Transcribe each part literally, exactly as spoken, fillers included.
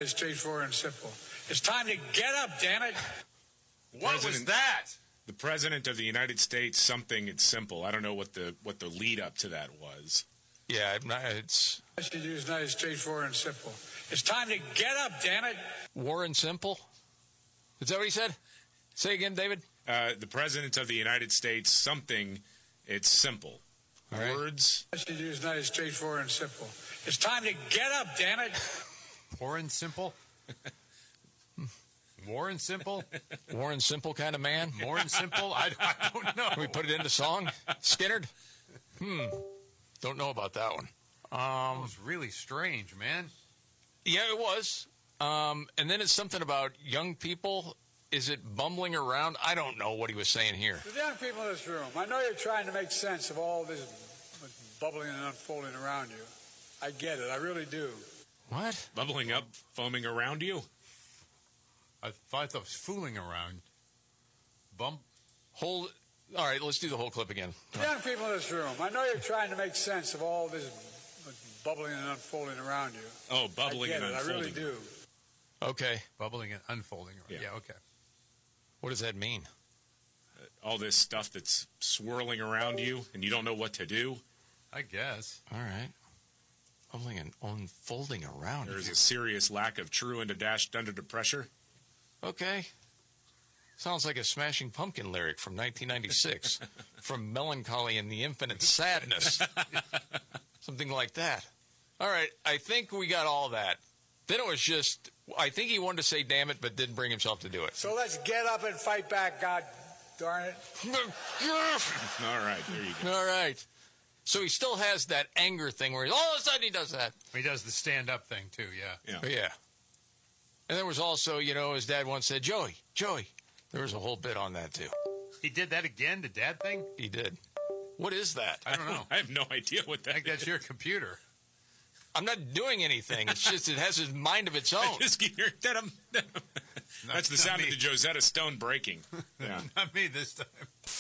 nice, straightforward, and simple. It's time to get up, damn it. What President, was that? The President of the United States, something, it's simple. I don't know what the what the lead up to that was. Yeah, it's... I should use nice, straightforward, and simple. It's time to get up, damn it. Warren Simple? Is that what he said? Say again, David. Uh, the President of the United States, something, it's simple. All right. Words. I should use nice, straightforward, and simple. It's time to get up, damn it. Warren Simple? Warren Simple? Warren Simple kind of man? Warren Simple? I, I don't know. Can we put it into song? Skinnerd? Hmm. Don't know about that one. Um, That was really strange, man. Yeah, it was. Um, and then it's something about young people. Is it bumbling around? I don't know what he was saying here. To the young people in this room, I know you're trying to make sense of all this bubbling and unfolding around you. I get it. I really do. What? Bubbling up, foaming around you? I thought that was fooling around. Bump. Hold. All right, let's do the whole clip again. To the young people in this room, I know you're trying to make sense of all this bubbling and unfolding around you. Oh, bubbling I get and it. unfolding. I really do. Okay. Bubbling and unfolding. Yeah. Yeah, okay. What does that mean? All this stuff that's swirling around you, and you don't know what to do. I guess. All right. Bubbling and unfolding around. There's you. a serious lack of true and a dash under the pressure. Okay. Sounds like a Smashing Pumpkin lyric from nineteen ninety-six. From Melancholy and the Infinite Sadness. Something like that. All right. I think we got all that. Then it was just, I think he wanted to say damn it, but didn't bring himself to do it. So let's get up and fight back, God darn it. All right, there you go. All right. So he still has that anger thing where he, all of a sudden he does that. He does the stand-up thing, too, yeah. Yeah. Yeah. And there was also, you know, his dad once said, Joey, Joey. There was a whole bit on that, too. He did that again, the dad thing? He did. What is that? I don't know. I have no idea what I that think that's is. your computer. I'm not doing anything. It's just it has a mind of its own. I just keep hearing that. That's the not sound me. of the Josetta Stone breaking. Yeah. Not me this time.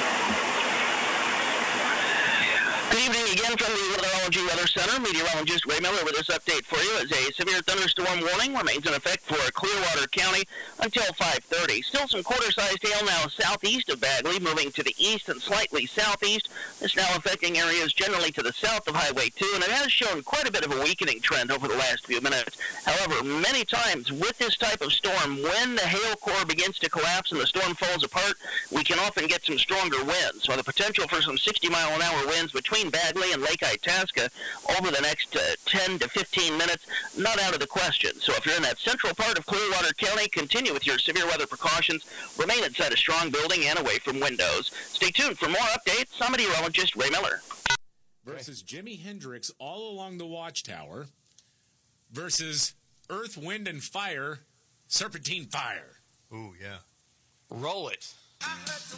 Good evening again from the Weatherology Weather Center. Meteorologist Ray Miller with this update for you as a severe thunderstorm warning remains in effect for Clearwater County until five thirty. Still some quarter-sized hail now southeast of Bagley, moving to the east and slightly southeast. This now affecting areas generally to the south of Highway two, and it has shown quite a bit of a weakening trend over the last few minutes. However, many times with this type of storm, when the hail core begins to collapse and the storm falls apart, we can often get some stronger winds. So the potential for some sixty mile an hour winds between Bagley and Lake Itasca over the next uh, ten to fifteen minutes, not out of the question. So if you're in that central part of Clearwater County, continue with your severe weather precautions. Remain inside a strong building and away from windows. Stay tuned for more updates. I'm meteorologist Ray Miller. Versus Jimi Hendrix all along the Watchtower versus Earth, Wind, and Fire, Serpentine Fire. Ooh, yeah. Roll it. I met the